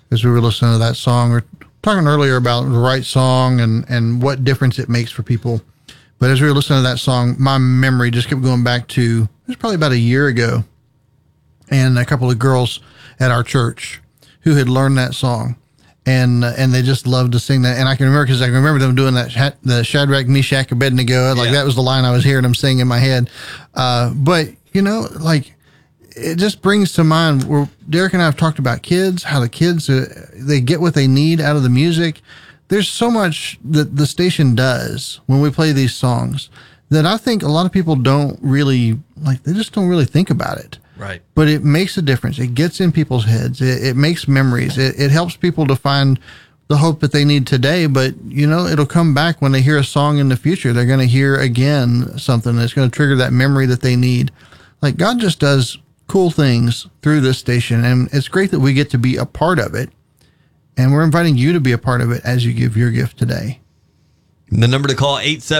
as we were listening to that song. We're talking earlier about the right song and what difference it makes for people. But as we were listening to that song, my memory just kept going back to, it was probably about a year ago, and a couple of girls at our church who had learned that song. And they just loved to sing that. And I can remember, because I can remember them doing that, the Shadrach, Meshach, Abednego. Like, that was the line I was hearing them sing in my head. But, you know, like, it just brings to mind where Derek and I have talked about kids, how the kids, they get what they need out of the music. There's so much that the station does when we play these songs that I think a lot of people don't really, like, they just don't really think about it. Right. But it makes a difference. It gets in people's heads. It makes memories. It helps people to find the hope that they need today. But, you know, it'll come back when they hear a song in the future. They're going to hear again something that's going to trigger that memory that they need. Like, God just does cool things through this station. And it's great that we get to be a part of it. And we're inviting you to be a part of it as you give your gift today. The number to call,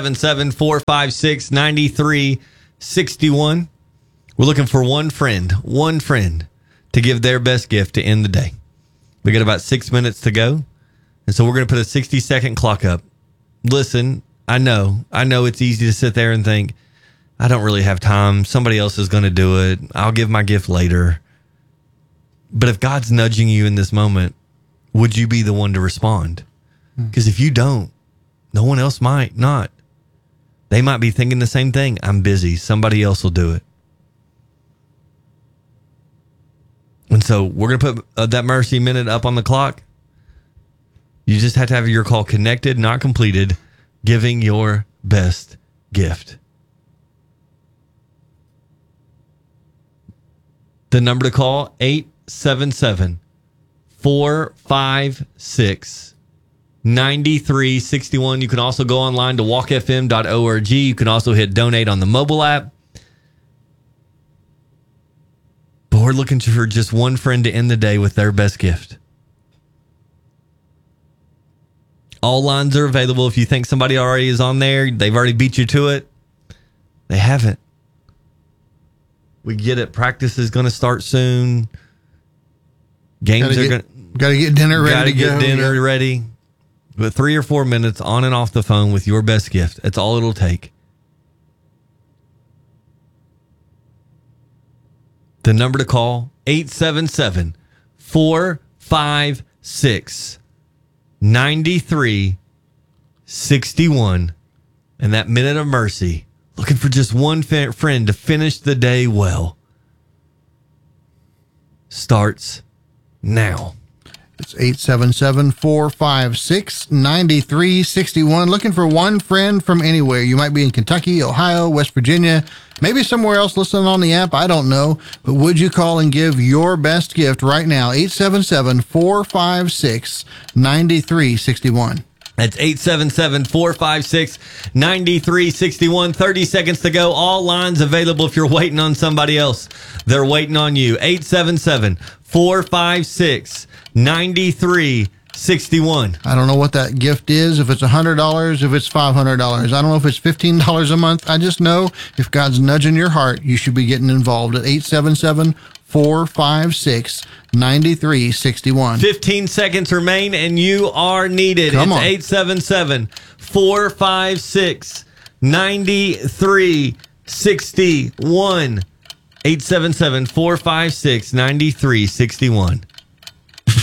877-456-9361. We're looking for one friend to give their best gift to end the day. We got about 6 minutes to go. And so we're going to put a 60-second clock up. Listen, I know it's easy to sit there and think, I don't really have time. Somebody else is going to do it. I'll give my gift later. But if God's nudging you in this moment, would you be the one to respond? Because if you don't, no one else might not. They might be thinking the same thing. I'm busy. Somebody else will do it. And so we're going to put that Mercy Minute up on the clock. You just have to have your call connected, not completed, giving your best gift. The number to call, 877-456-9361. You can also go online to walkfm.org. You can also hit donate on the mobile app. But we're looking for just one friend to end the day with their best gift. All lines are available. If you think somebody already is on there, they've already beat you to it. They haven't. We get it. Practice is going to start soon. Games are going to... Got to get dinner ready to go. Got to get dinner ready. But 3 or 4 minutes on and off the phone with your best gift. That's all it'll take. The number to call, 877-456-9361. And that minute of mercy, looking for just one friend to finish the day well, starts now. It's 877-456-9361. Looking for one friend from anywhere. You might be in Kentucky, Ohio, West Virginia, maybe somewhere else listening on the app. I don't know. But would you call and give your best gift right now? 877-456-9361. That's 877-456-9361. 30 seconds to go. All lines available if you're waiting on somebody else. They're waiting on you. 877-456-9361. I don't know what that gift is, if it's $100, if it's $500. I don't know if it's $15 a month. I just know if God's nudging your heart, you should be getting involved at 877-456-9361. 15 seconds remain and you are needed. Come on. It's 877-456-9361. 877-456-9361.